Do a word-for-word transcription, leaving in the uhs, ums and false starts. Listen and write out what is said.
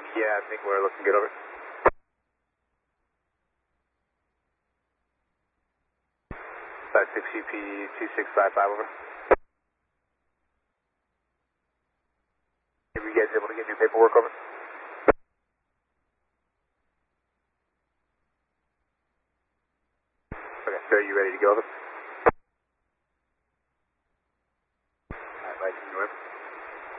Yeah, I think we're looking good over. five six U P two six five five over. Are you guys able to get new paperwork over? Okay, so are you ready to go over?